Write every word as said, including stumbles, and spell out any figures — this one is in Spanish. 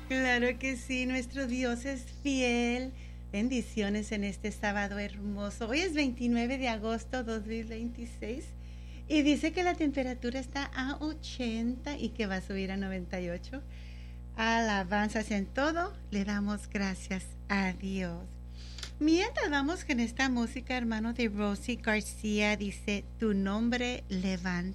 Claro que sí, nuestro Dios es fiel. Bendiciones en este sábado hermoso. Hoy es veintinueve de agosto de dos mil veintiséis y dice que la temperatura está a ochenta y que va a subir a noventa y ocho. Alabanzas en todo, le damos gracias a Dios. Mientras vamos con esta música, hermano, de Rosie García, dice, tu nombre levanta.